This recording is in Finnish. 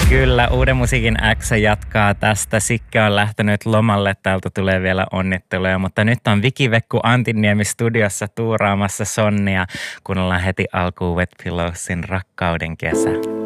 Kyllä, Uuden musiikin X jatkaa tästä. Sikke on lähtenyt lomalle, täältä tulee vielä onnitteluja, mutta nyt on Viki-Vekku Antiniemi studiossa tuuraamassa Sonnia, kun ollaan heti alkuun Wet Pillowsin Rakkauden kesä.